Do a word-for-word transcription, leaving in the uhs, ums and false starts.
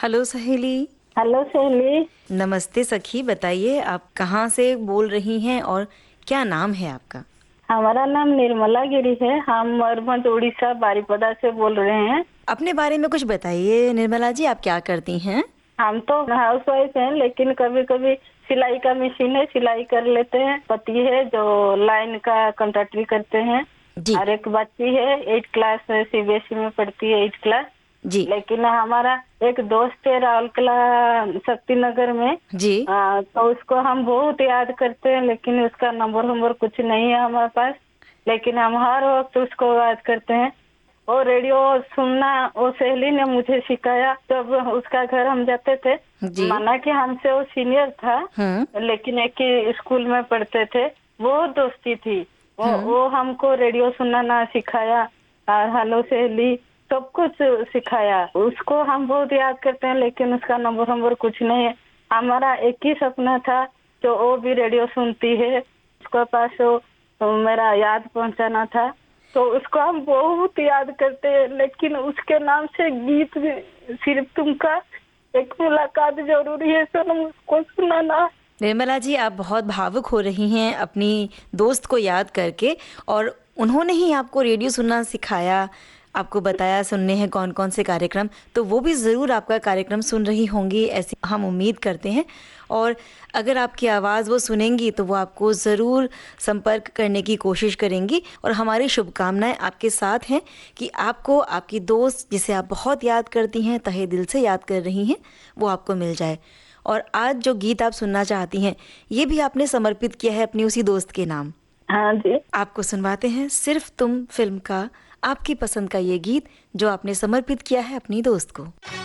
Hello सहेली। Hello सहेली। नमस्ते सखी, बताइए आप कहाँ से बोल रही हैं और क्या नाम है आपका? हमारा नाम निर्मला गिरी है। हम मयूरभंज उड़ीसा बारीपदा से बोल रहे हैं। अपने बारे में कुछ बताइए निर्मला जी, आप क्या करती हैं? हम तो हाउस वाइफ हैं, लेकिन कभी कभी सिलाई का मशीन है, सिलाई कर लेते हैं। पति है जो लाइन का कॉन्ट्रैक्टरी करते हैं। जी और एक बच्ची है, एट क्लास सीबीएसई में पढ़ती है, एट क्लास। जी लेकिन हमारा एक दोस्त है राउरकेला शक्ति नगर में। जी। आ, तो उसको हम बहुत याद करते हैं, लेकिन उसका नंबर नंबर कुछ नहीं है हमारे पास। लेकिन हम हर वक्त उसको याद करते हैं। वो रेडियो सुनना वो सहेली ने मुझे सिखाया। जब उसका घर हम जाते थे, जी। माना कि हमसे वो सीनियर था, हम्म लेकिन एक ही स्कूल में पढ़ते थे। वो दोस्ती थी। वो, हम्म वो हमको रेडियो सुनना ना सिखाया और हेलो सहेली सब कुछ सिखाया। उसको हम बहुत याद करते हैं, लेकिन उसका नंबर नंबर कुछ नहीं है। हमारा एक ही सपना था जो वो भी रेडियो सुनती है, उसके पास वो तो मेरा याद पहुंचाना था। तो उसको हम बहुत याद करते हैं, लेकिन उसके नाम से गीत भी, सिर्फ तुमका एक मुलाकात जरूरी है सनम, उसको सुनाना। निर्मला जी, आप बहुत भावुक हो रही हैं अपनी दोस्त को याद करके, और उन्होंने ही आपको रेडियो सुनना सिखाया, आपको बताया सुनने हैं कौन कौन से कार्यक्रम, तो वो भी ज़रूर आपका कार्यक्रम सुन रही होंगी, ऐसी हम उम्मीद करते हैं। और अगर आपकी आवाज़ वो सुनेंगी तो वो आपको ज़रूर संपर्क करने की कोशिश करेंगी, और हमारी शुभकामनाएं आपके साथ हैं कि आपको आपकी दोस्त जिसे आप बहुत याद करती हैं, तहे दिल से याद कर रही हैं, वो आपको मिल जाए। और आज जो गीत आप सुनना चाहती हैं, ये भी आपने समर्पित किया है अपनी उसी दोस्त के नाम। हाँ जी। आपको सुनवाते हैं सिर्फ तुम फिल्म का आपकी पसंद का ये गीत, जो आपने समर्पित किया है अपनी दोस्त को।